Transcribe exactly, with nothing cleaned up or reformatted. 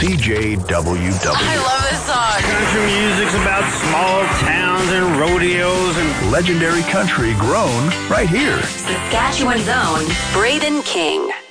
C J W W. I love this song. Country music's about small towns and rodeos and legendary country grown right here. Saskatchewan's own Braden King.